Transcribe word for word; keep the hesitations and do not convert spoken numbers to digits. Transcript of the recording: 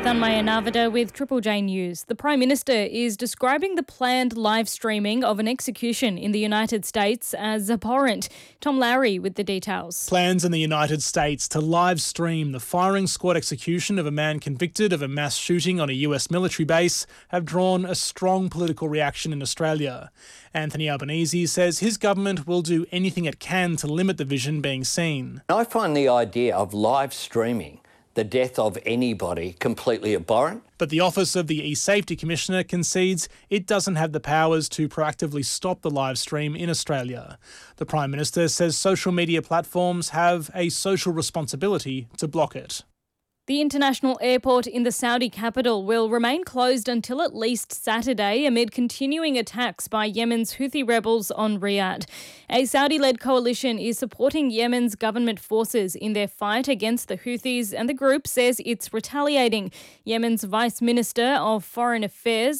Thanmaya Navada with Triple J News. The Prime Minister is describing the planned live streaming of an execution in the United States as abhorrent. Tom Lowry with the details. Plans in the United States to live stream the firing squad execution of a man convicted of a mass shooting on a U S military base have drawn a strong political reaction in Australia. Anthony Albanese says his government will do anything it can to limit the vision being seen. I find the idea of live streaming the death of anybody completely abhorrent. But the Office of the E-Safety Commissioner concedes it doesn't have the powers to proactively stop the live stream in Australia. The Prime Minister says social media platforms have a social responsibility to block it. The international airport in the Saudi capital will remain closed until at least Saturday amid continuing attacks by Yemen's Houthi rebels on Riyadh. A Saudi-led coalition is supporting Yemen's government forces in their fight against the Houthis, and the group says it's retaliating. Yemen's Vice Minister of Foreign Affairs